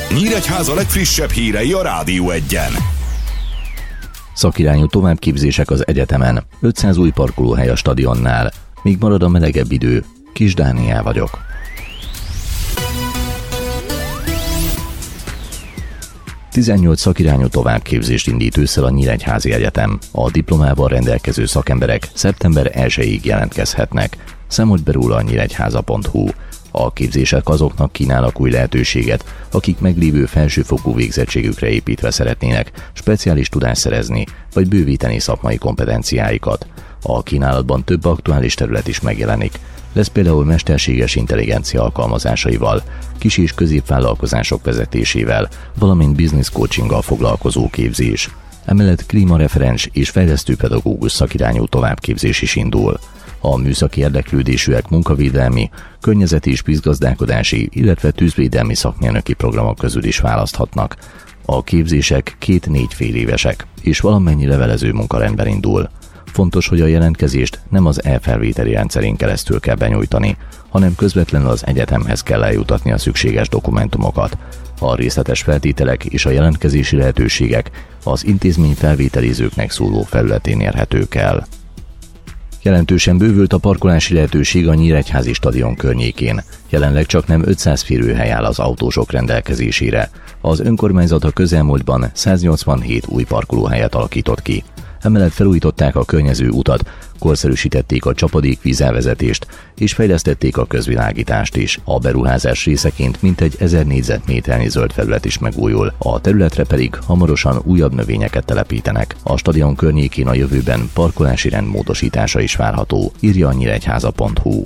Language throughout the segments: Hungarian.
Nyíregyháza legfrissebb hírei a Rádió Egyen. Szakirányú továbbképzések az egyetemen, 500 új parkolóhely a stadionnál. Míg marad a melegebb idő, Kis Dániel vagyok. ...18 szakirányú továbbképzést indít ősszel a Nyíregyházi Egyetem. A diplomával rendelkező szakemberek szeptember 1-ig jelentkezhetnek. Számolt be róla a nyíregyháza.hu. A képzések azoknak kínálnak új lehetőséget, akik meglévő felsőfokú végzettségükre építve szeretnének speciális tudást szerezni, vagy bővíteni szakmai kompetenciáikat. A kínálatban több aktuális terület is megjelenik. Lesz például mesterséges intelligencia alkalmazásaival, kis- és középvállalkozások vezetésével, valamint business coachinggal foglalkozó képzés. Emellett klímareferens és fejlesztő pedagógus szakirányú továbbképzés is indul. A műszaki érdeklődésűek munkavédelmi, környezeti és vízgazdálkodási, illetve tűzvédelmi szakmérnöki programok közül is választhatnak. A képzések 2-4 fél évesek, és valamennyi levelező munkarendben indul. Fontos, hogy a jelentkezést nem az e-felvételi rendszerén keresztül kell benyújtani, hanem közvetlenül az egyetemhez kell eljutatni a szükséges dokumentumokat. A részletes feltételek és a jelentkezési lehetőségek az intézmény felvételizőknek szóló felületén érhetők el. Jelentősen bővült a parkolási lehetőség a Nyíregyházi stadion környékén. Jelenleg csaknem 500 férőhely áll az autósok rendelkezésére. Az önkormányzat a közelmúltban 187 új parkolóhelyet alakított ki. Emellett felújították a környező utat, korszerűsítették a csapadékvízelvezetést és fejlesztették a közvilágítást is. A beruházás részeként mintegy 1000 négyzetméternyi zöld felület is megújul, a területre pedig hamarosan újabb növényeket telepítenek. A stadion környékén a jövőben parkolási rend módosítása is várható, írja a nyíregyháza.hu.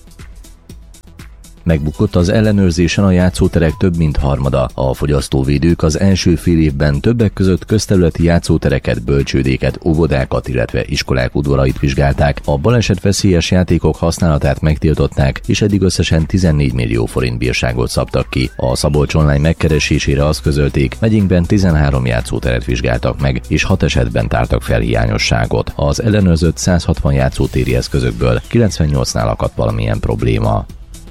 Megbukott az ellenőrzésen a játszóterek több mint harmada. A fogyasztóvédők az első fél évben többek között közterületi játszótereket, bölcsődéket, óvodákat, illetve iskolák udvarait vizsgálták. A balesetveszélyes játékok használatát megtiltották, és eddig összesen 14 millió forint bírságot szabtak ki. A Szabolcs Online megkeresésére azt közölték, megyénkben 13 játszóteret vizsgáltak meg, és 6 esetben tártak fel hiányosságot. Az ellenőrzött 160 játszótéri eszközökből 98-nál akadt valamilyen probléma.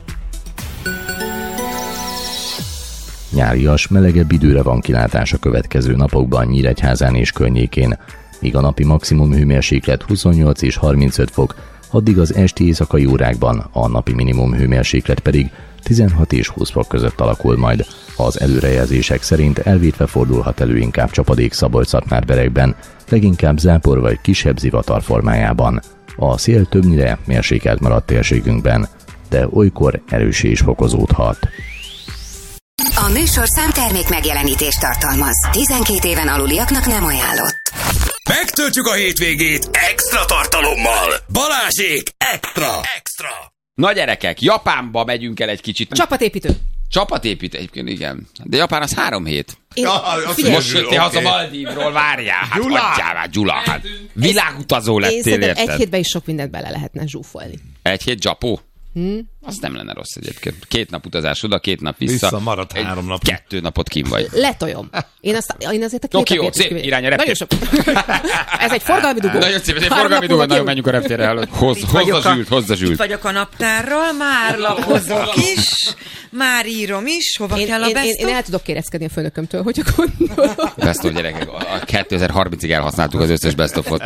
Nyárias, melegebb időre van kilátás a következő napokban Nyíregyházán és környékén, míg a napi maximum hőmérséklet 28 és 35 fok, addig az esti éjszakai órákban a napi minimum hőmérséklet pedig 16 és 20 fok között alakul majd. Az előrejelzések szerint elvétve fordulhat elő inkább csapadék Szabolcs-Szatmár-Berekben, leginkább zápor vagy kisebb zivatar formájában. A szél többnyire mérsékelt maradt térségünkben, de olykor erőssé is fokozódhat. A műsorszám termék megjelenítést tartalmaz. 12 éven aluliaknak nem ajánlott. Megtöltjük a hétvégét extra tartalommal. Balázsék extra! Na gyerekek, Japánba megyünk el egy kicsit. Csapatépítő, egyébként igen. De Japán az 3 hét. Most jöttél haza Maldívról, várjál. Hát hagyjál, Gyula. Hát világutazó lettél, érted? Egy hétben is sok mindent bele lehetne zsúfolni. 1 hét Japó? Az nem lenne rossz egyébként. 2 nap utazás oda, 2 nap vissza. Visszamaradt 3 nap. 2 napot kim vagy. Letoljom. Én azért a 2 jó, szép, irány a reptér. Ez egy forgalmi dugó. Nagyon szép, ez egy forgalmi dugó, nagyon menjünk a reptérre előtt. Hozza Zsült. Itt vagyok a naptárral, már lapozok is, már írom is, hova kell a Besto? Én el tudok kéreckedni a főnökömtől, hogyha gondolom. Besto, gyerekek, a 2030-ig elhasználtuk az összes Bestofot.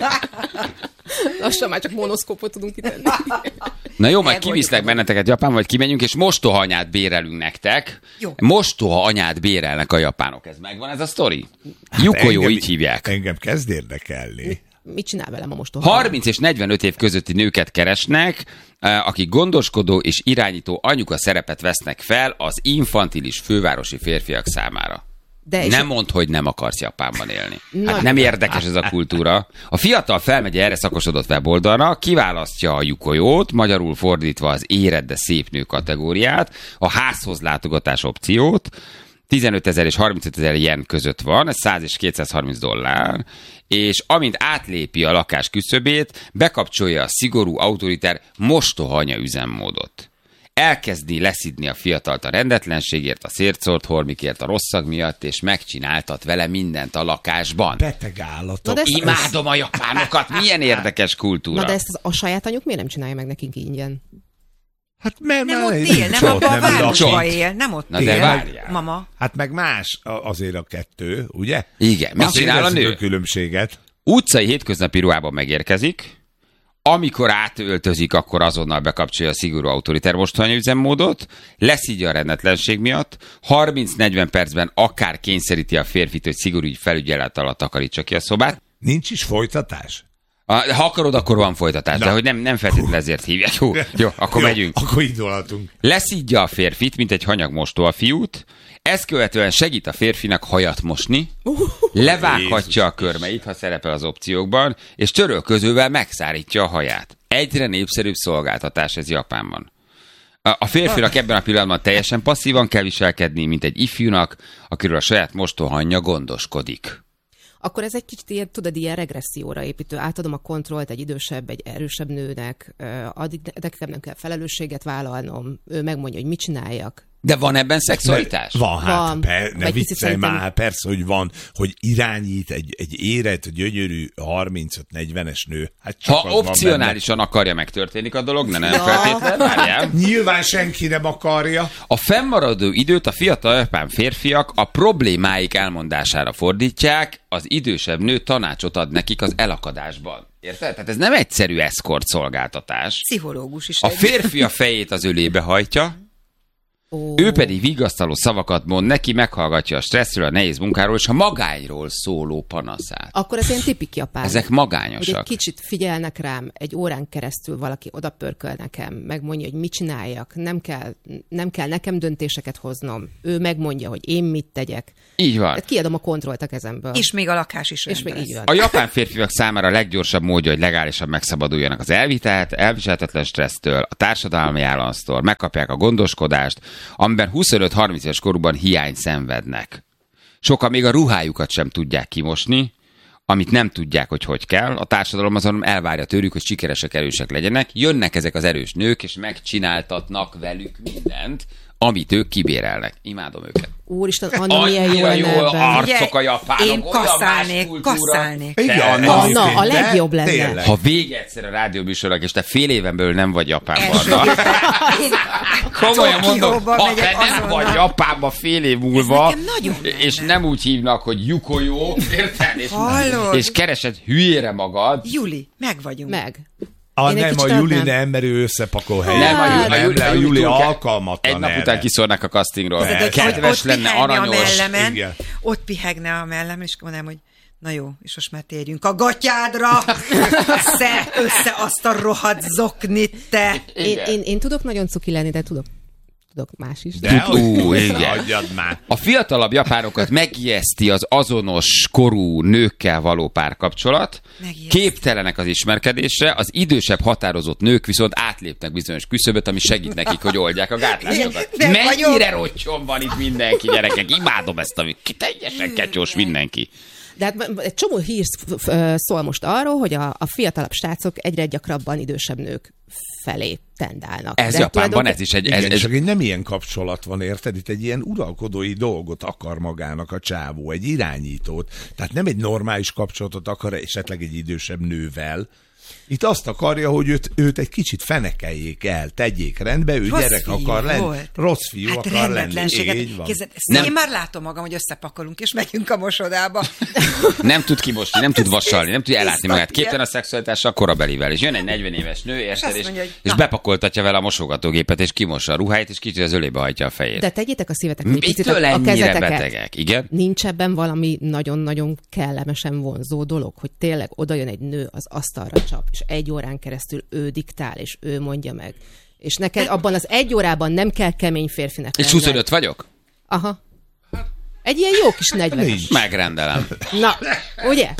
Lassan már csak monoszkópot tudunk kitenni. Na jó, majd kiviszlek benneteket Japánba, vagy kimegyünk, és mostoha anyát bérelünk nektek. Jó. Mostoha anyát bérelnek a japánok. Ez megvan ez a sztori? Yukojó, így hívják. Engem kezd érdekelni. Mit csinál velem a mostoha? 30 és 45 év közötti nőket keresnek, akik gondoskodó és irányító anyuka szerepet vesznek fel az infantilis fővárosi férfiak számára. Nem mondd, hogy nem akarsz Japánban élni. Hát nem érdekes ez a kultúra. A fiatal felmegy erre szakosodott weboldalra, kiválasztja a Yukojót, magyarul fordítva az érett, de szép nő kategóriát, a házhoz látogatás opciót, 15 000 és 35 000 yen között van, ez 100 és 230 dollár, és amint átlépi a lakás küszöbét, bekapcsolja a szigorú, autoritár mostoha anya üzemmódot. Elkezdi leszidni a fiatalt a rendetlenségért, a szértszórt hormikért, a rossz szag miatt, és megcsináltat vele mindent a lakásban. Beteg állatok. Imádom a japánokat, milyen érdekes kultúra. Na de ezt a saját anyjuk miért nem csinálja meg nekünk ingyen? Hát mert Nem ott él, nem abban a városban él, nem ott Na de él. várjál. Mama. Hát meg más azért a kettő, ugye? Igen. Mit csinál a nő? A különbséget. Utcai hétköznapi ruhában megérkezik, amikor átöltözik, akkor azonnal bekapcsolja a szigorú autoriter mostohanya üzemmódot, leszígya a rendetlenség miatt, 30-40 percben akár kényszeríti a férfit, hogy szigorú felügyelet alatt takarítsa ki a szobát. Nincs is folytatás? Ha akarod, akkor van folytatás, de hogy nem feltétlenül ezért hívják. Jó, akkor megyünk. Akkor indulhatunk. Leszídja a férfit, mint egy hanyag mostó a fiút, ezt követően segít a férfinak hajat mosni, levághatja a körmeit, ha szerepel az opciókban, és törölközővel megszárítja a haját. Egyre népszerűbb szolgáltatás ez Japánban. A férfinak ebben a pillanatban teljesen passzívan kell viselkedni, mint egy ifjúnak, akiről a saját mostohanja gondoskodik. Akkor ez egy kicsit ilyen, tudod, ilyen regresszióra építő. Átadom a kontrollt egy idősebb, egy erősebb nőnek, addig nekem nem kell felelősséget vállalnom, ő megmondja, hogy mit csináljak. De van ebben szexualitás? Van, hát Van. ne viccelj már, persze, hogy van, hogy irányít egy érett, gyönyörű 35-40-es nő. Hát csak ha opcionálisan akarja, megtörténik a dolog, nem feltétlenül, várjál. Nyilván senki nem akarja. A fennmaradó időt a fiatal japán férfiak a problémáik elmondására fordítják, az idősebb nő tanácsot ad nekik az elakadásban. Érted? Tehát ez nem egyszerű eszkort szolgáltatás. Pszichológus is. A férfi a fejét az ölébe hajtja, ő pedig vigasztaló szavakat mond neki, meghallgatja a stresszről, a nehéz munkáról és a magányról szóló panaszát. Akkor ez ilyen tipik japán. Ezek magányosak. Hogy egy kicsit figyelnek rám, egy órán keresztül valaki odapörköl nekem, megmondja, hogy mit csináljak, nem kell nekem döntéseket hoznom. Ő megmondja, hogy én mit tegyek. Így van. Tehát kiadom a kontrollt a kezemből. És még a lakás is és még így van. A japán férfiak számára a leggyorsabb módja, hogy legálisan megszabaduljanak az elviselhetetlen stressztől, a társadalmi államtól, megkapják a gondoskodást, amiben 25-30 éves korukban hiányt szenvednek. Sokan még a ruhájukat sem tudják kimosni, amit nem tudják, hogy kell. A társadalom azon elvárja tőlük, hogy sikeresek, erősek legyenek. Jönnek ezek az erős nők, és megcsináltatnak velük mindent, amit ők kibérelnek. Imádom őket. Úristen, Anna, milyen jó lenne ebben. Arcok a japánok, én kasszálnék. Igen, Anna, a legjobb lenne. Tényleg. Ha vége egyszer a rádióműsornak, és te fél éven belül nem vagy Japánban. Komolyan mondom, ha te nem vagy Japánban fél év múlva, és nem úgy hívnak, hogy Yukoyo, érted? És keresed hülyére magad. Juli, meg vagyunk. Meg. Nem, a Juli nem, mert ő összepakol helyen. Nem, a Juli alkalmatlan. Egy nap után kiszórnak a castingról. Tehát, Kedves lenne, aranyos. Ott pihegne a mellemen, és mondanám, hogy na jó, és most már térjünk a gatyádra, össze azt a rohadt zoknit, te. Én tudok nagyon cuki lenni, de tudok más is. De igen. Adjad már. A fiatalabb japánokat megijeszti az azonos korú nőkkel való párkapcsolat, képtelenek az ismerkedésre, az idősebb határozott nők viszont átlépnek bizonyos küszöböt, ami segít nekik, hogy oldják a gátlásokat. Mennyire rottyon van itt mindenki, gyerekek, imádom ezt, ami teljesen kecsós mindenki. De hát egy csomó hír szól most arról, hogy a fiatalabb srácok egyre gyakrabban idősebb nők felé tendálnak. Ez Japánban ez is egy... Igen, csak egy nem ilyen kapcsolat van, érted? Itt egy ilyen uralkodói dolgot akar magának a csávó, egy irányítót. Tehát nem egy normális kapcsolatot akar esetleg egy idősebb nővel. Itt azt akarja, hogy őt egy kicsit fenekeljék el, tegyék rendbe, ő Rossz gyerek akar lenni. Volt. Rossz fiú hát akar lenni. Így van. Én már látom magam, hogy összepakolunk, és megyünk a mosodába. Nem tud kimosni, nem tud vasalni, nem tudja ellátni magát. Képtelen a szexualitással korabelivel. És jön egy 40 éves nő, érted, és bepakoltatja vele a mosogatógépet, és kimossa a ruháit, és kicsit az ölébe hajtja a fejét. De tegyétek a szíveteknek egy picit a kezeteket. Betegek, igen? Nincs ebben valami nagyon-nagyon kellemesen vonzó dolog, hogy tényleg oda jön egy nő, az asztalra csap, és egy órán keresztül ő diktál, és ő mondja meg. És neked abban az egy órában nem kell kemény férfinek lenni. És 25 vagyok? Aha. Egy ilyen jó kis 40-es. Megrendelem. Na, ugye?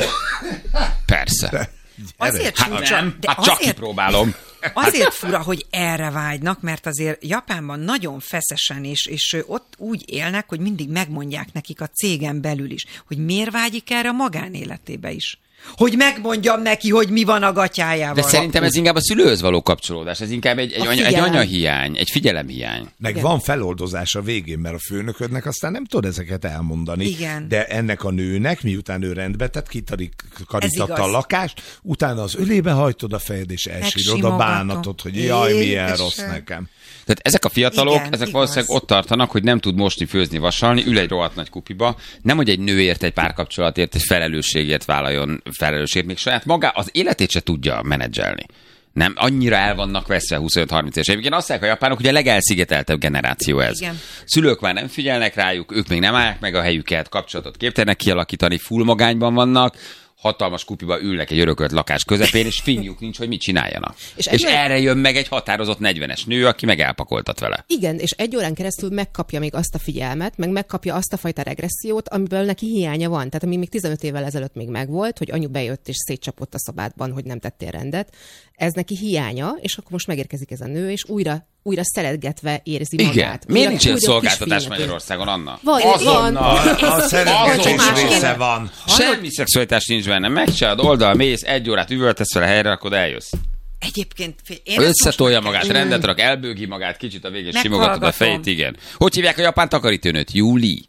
Persze. Azért csak kipróbálom. Azért fura, hogy erre vágynak, mert azért Japánban nagyon feszesen, és ott úgy élnek, hogy mindig megmondják nekik a cégen belül is, hogy miért vágyik erre a magánéletébe is. hogy megmondjam neki, hogy mi van a gatyájával. De szerintem ez inkább a szülőhöz való kapcsolódás, ez inkább egy anyahiány, egy figyelemhiány. Meg igen. Van feloldozás a végén, mert a főnöködnek aztán nem tud ezeket elmondani. Igen. De ennek a nőnek, miután ő rendbe tett, kitarítatta a lakást, utána az ölébe hajtod a fejed, és elsírod a bánatot, hogy jaj, milyen rossz nekem. Tehát ezek a fiatalok, ezek valószínűleg ott tartanak, hogy nem tud mosni, főzni, vasalni, ül egy rohadt nagy kupiba, nem hogy egy nőért, egy párkapcsolatért, egy felelősségért vállaljon felelősségért, még saját maga az életét se tudja menedzselni. Nem, annyira el vannak veszve 25-30 éves évig. Én azt mondják a japánok, hogy a legelszigeteltebb generáció ez. Igen. Szülők már nem figyelnek rájuk, ők még nem állják meg a helyüket, kapcsolatot képtelenek kialakítani, full magányban vannak, hatalmas kupiba ülnek egy örökölt lakás közepén, és finjuk nincs, hogy mit csináljanak. És erre jön meg egy határozott 40-es nő, aki meg elpakoltat vele. Igen, és egy órán keresztül megkapja még azt a figyelmet, meg megkapja azt a fajta regressziót, amiből neki hiánya van. Tehát ami még 15 évvel ezelőtt még megvolt, hogy anyu bejött és szétcsapott a szobádban, hogy nem tettél rendet. Ez neki hiánya, és akkor most megérkezik ez a nő, és újra szeretgetve érzi magát. Igen. Miért nincs ilyen szolgáltatás Magyarországon, Anna? Van. A szeretgetés része van. Semmi szexualitás nincs benne. Megcsinálod, oldal mész, 1 órát üvöltesz fel a helyre, akkor eljussz. Egyébként összetolja magát, rendet rak, elbőgi magát, kicsit a végén simogatod a fejét, igen. Hogy hívják a japán takarítónőt? Júli.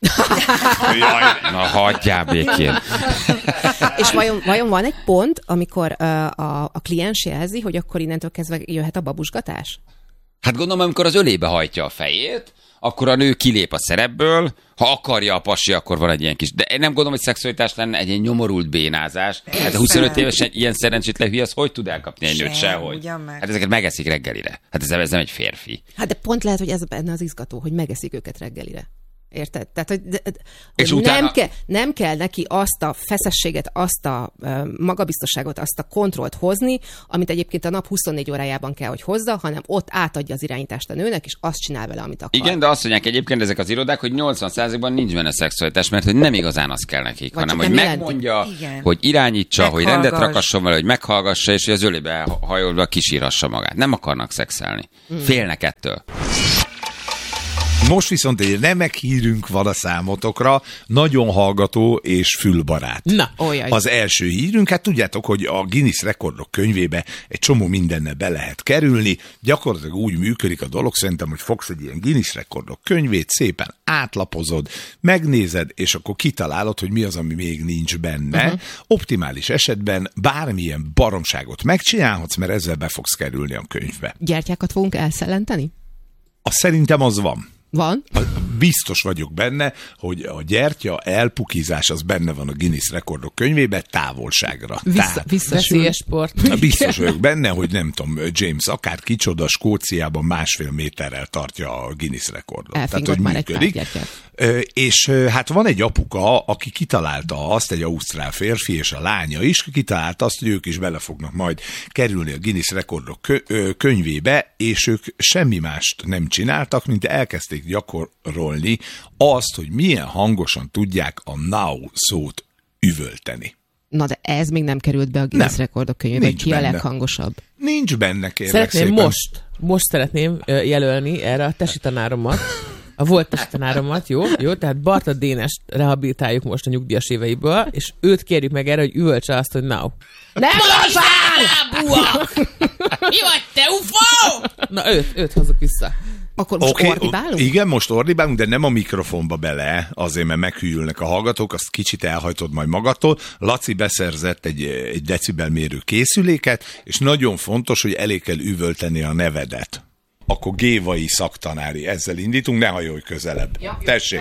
Na, hagyjál békén. És vajon van egy pont, amikor a kliens jelzi, hogy akkor innentől kezdve jöhet a babusgatás? Hát gondolom, amikor az ölébe hajtja a fejét, akkor a nő kilép a szerepből, ha akarja a pasi, akkor van egy ilyen kis... De én nem gondolom, hogy szexualitás lenne egy ilyen nyomorult bénázás. Hát a 25 évesen ilyen szerencsétlen hülye, az hogy tud elkapni egy nőt sehogy? Hát ezeket megeszik reggelire. Hát ez nem egy férfi. Hát de pont lehet, hogy ez benne az izgató, hogy megeszik őket reggelire. Érted? Tehát, hogy és utána... nem kell neki azt a feszességet, azt a magabiztosságot, azt a kontrollt hozni, amit egyébként a nap 24 órájában kell, hogy hozza, hanem ott átadja az irányítást a nőnek, és azt csinál vele, amit akar. Igen, de azt mondják egyébként ezek az irodák, hogy 80%-ban nincs benne szexualitás, mert hogy nem igazán az kell nekik, hanem hogy megmondja, hogy irányítsa, hogy rendet rakasson vele, hogy meghallgassa, és hogy az ölébe hajolva kisírhassa magát. Nem akarnak szexelni. Félnek ettől. Most viszont egy remek hírünk van a számotokra, nagyon hallgató és fülbarát. Na, olyaj. Az első hírünk, hát tudjátok, hogy a Guinness rekordok könyvébe egy csomó mindennel be lehet kerülni, gyakorlatilag úgy működik a dolog, szerintem, hogy fogsz egy ilyen Guinness rekordok könyvét, szépen átlapozod, megnézed, és akkor kitalálod, hogy mi az, ami még nincs benne. Optimális esetben bármilyen baromságot megcsinálhatsz, mert ezzel be fogsz kerülni a könyvbe. Gyertyákat fogunk elszellenteni? Szerintem az van. Van? Biztos vagyok benne, hogy a gyertya elpukizás az benne van a Guinness rekordok könyvében távolságra. Visszaveszélyes sport. Biztos vagyok benne, hogy nem tudom, James akár kicsoda Skóciában 1,5 méterrel tartja a Guinness rekordot. Tehát, hogy működik. És hát van egy apuka, aki kitalálta azt, egy ausztrál férfi és a lánya is, kitalálta azt, hogy ők is bele fognak majd kerülni a Guinness rekordok könyvébe, és ők semmi mást nem csináltak, mint elkezdték gyakorolni azt, hogy milyen hangosan tudják a now szót üvölteni. Na de ez még nem került be a Guinness rekordok könyvébe, ki benne. A leghangosabb? Nincs benne, kérlek szépen. Most szeretném jelölni erre a tesitanáromat, a volt tesitanáromat, jó? Tehát Barta Dénest rehabilitáljuk most a nyugdíjas éveiből, és őt kérjük meg erre, hogy üvöltse azt, hogy now. Nem lábúak! Mi vagy te, ufó? Na őt hozzuk vissza. Akkor most ordibálunk? Igen, most ordibálunk, de nem a mikrofonba bele, azért, mert meghűlnek a hallgatók, azt kicsit elhajtod majd magadtól. Laci beszerzett egy decibelmérő készüléket, és nagyon fontos, hogy elég kell üvölteni a nevedet. Akkor Gévai szaktanári, ezzel indítunk, ne hajolj közelebb. Ja. Tessék!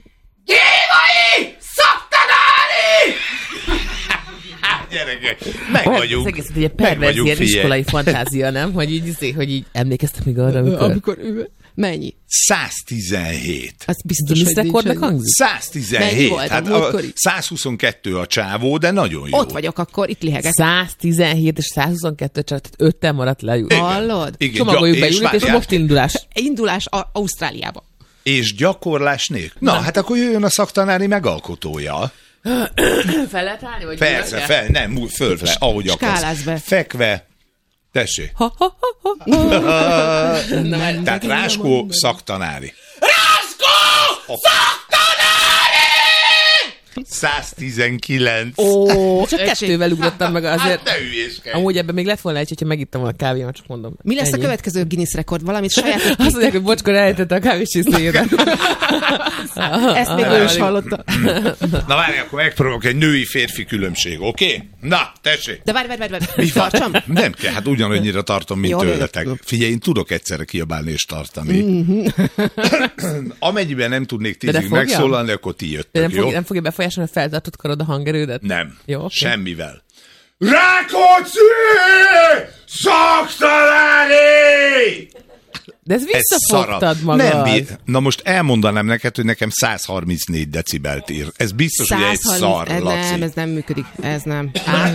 Gévai szaktanári! Gyerekek, meg vagyunk. Ez egész egy perverz ilyen iskolai fantázia, nem? Hogy így emlékeztek még arra, amikor mennyi? 117. Az biztos, hogy rekordnak hangzik? 117. Hát 122 a csávó, de nagyon jó. Ott vagyok akkor, itt lihegek. 117 és 122, tehát 5-tel maradt le. Hallod? Csomagoljuk be Julit, és most indulás. Indulás Ausztráliába. És gyakorlás nélkül. Na, hát akkor jöjjön a szaktanári megalkotója. Fel lehet állni? Vagy persze, nem, fölfele, ahogy akarsz. Fekve, tessék. Tehát Ráskó szaktanári. Ráskó szaktanári! 119. Ó, csak kettővel ugrottam meg azért. Hát ne hülyéskedj. Amúgy ebben még lett volna egy, hogyha megittam volna a kávémat, csak mondom. Mi lesz Ennyi. a következő Guinness rekord? Valamit saját... Azt mondják, hogy bocskor elejtette a kávéscsészéjére. Ezt még ő is hallotta. Na várj, akkor megpróbálok egy női-férfi különbség, oké? Okay? Na, tessék. De várj. Tartsam? Nem kell, hát ugyanannyira tartom, mint Jó, tőletek. Figyelj, én tudok egyszerre kiabálni és tartani. Amennyiben nem tudnék 10-ig megszólalni, akkor ti jöttök, jó? Nem fogja befolyásolni a feltartott karod a hangerődet? Nem, jó, okay. Semmivel. Rákóczi! Szaktaláni! De ez visszafogtad magad. Nem, na most elmondanám neked, hogy nekem 134 decibelt ír. Ez biztos, hogy egy szar, Laci. Nem, ez nem működik. Ez nem.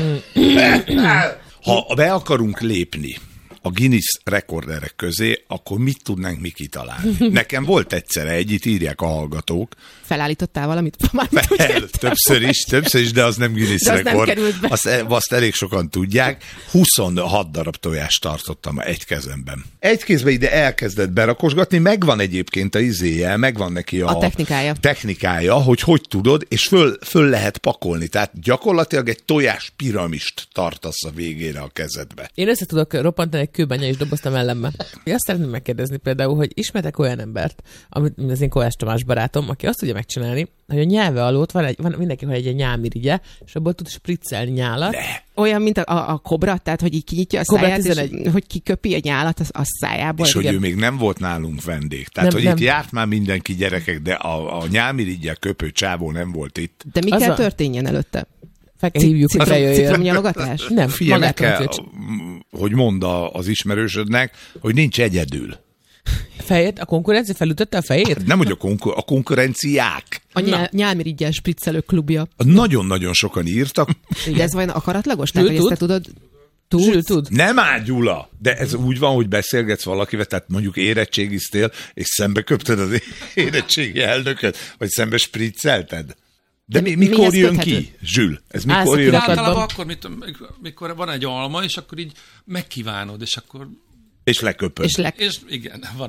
Ha be akarunk lépni a Guinness rekorderek közé, akkor mit tudnánk mi kitalálni? Nekem volt egyszer itt írják a hallgatók. Felállítottál valamit? Többször is, de az nem Guinness rekord. Azt elég sokan tudják. 26 darab tojást tartottam egy kezemben. Egy kézben ide elkezdett berakosgatni, megvan egyébként a izéje, megvan neki a technikája, hogy tudod, és föl lehet pakolni. Tehát gyakorlatilag egy tojás piramist tartasz a végére a kezedbe. Én össze tudok roppantani egy kőbánya és doboztam ellenbe. Én azt szeretném megkérdezni például, hogy ismertek olyan embert, amit az én Kovács Tamás barátom, aki azt tudja megcsinálni, hogy a nyelve alót van mindenki egy nyálmirigye, és abból tud spriccelni nyálat. Olyan, mint a kobra, tehát hogy így kinyitja a száját, és hogy kiköpi a nyálat a szájából. És hogy ő még nem volt nálunk vendég. Tehát, hogy itt járt már mindenki gyerekek, de a nyálmirigyel köpő csávó nem volt itt. De mi kell történjen előtte? Hívjuk, hogy bejöjjön. Citromnyalogatás? Nem, figyelj, kell, hogy mondd az ismerősödnek, hogy nincs egyedül. Fejét? A konkurencia felütötte a fejét? Nem, hogy a konkurenciák. A nyálmirigyel spriccelő klubja. Nagyon-nagyon sokan írtak. De ez vajon akaratlagos? Tehát, hogy ezt te tudod... Tud. Nem áll, Gyula! De ez úgy van, hogy beszélgetsz valakivel, tehát mondjuk érettségiztél, és szembe köpted az érettségi elnököt, vagy szembe spriccelted. De mikor jön ki, Zsül? Ez mikor jön ki? Általában akkor, mikor van egy alma, és akkor így megkívánod, és akkor... És leköpöd. És igen, van